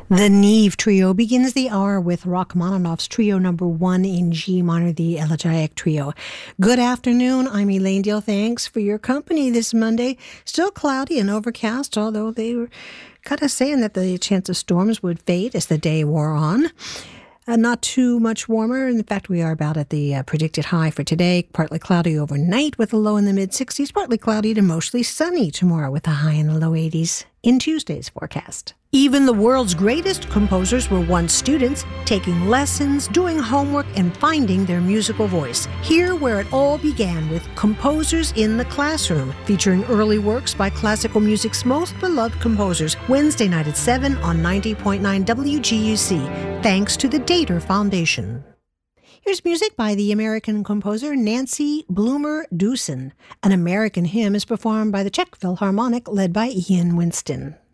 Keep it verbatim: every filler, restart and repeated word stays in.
The Neve Trio begins the hour with Rachmaninoff's Trio Number One in G minor, the Elegiac Trio. Good afternoon. I'm Elaine Deal. Thanks for your company this Monday. Still cloudy and overcast, although they were kind of saying that the chance of storms would fade as the day wore on. Uh, not too much warmer. In fact, we are about at the uh, predicted high for today. Partly cloudy overnight with a low in the mid-sixties. Partly cloudy to mostly sunny tomorrow with a high in the low eighties in Tuesday's forecast. Even the world's greatest composers were once students, taking lessons, doing homework, and finding their musical voice. Here where it all began with Composers in the Classroom, featuring early works by classical music's most beloved composers, Wednesday night at seven on ninety point nine W G U C, thanks to the Dater Foundation. Here's music by the American composer Nancy Bloomer-Doosan. An American hymn is performed by the Czech Philharmonic led by Ian Winston.